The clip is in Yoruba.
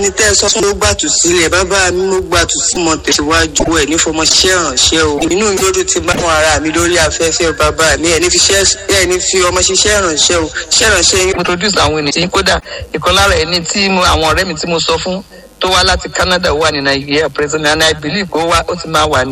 ẹni tẹ́ sọ fún ló gbàtù sílẹ̀ bàbá mi mo gbàtù sí mọ tẹ̀síwájú ẹ̀ ní fọmọṣẹ́ ránṣẹ́ o inú mi lódún ti bá wọn ara mi lórí afẹ́fẹ́ bàbá mi ẹni fi ọmọ ṣiṣẹ́ ránṣẹ́ o ṣẹ́ ránṣẹ́ yín. mo introduce àwọn ènìyàn kódà ìkan lára ẹni tí àwọn ọ̀rẹ́ mi tí mo sọ fún tó wá láti Canada wà ní Nàìjíríà present and I believe ó ti máa wà ní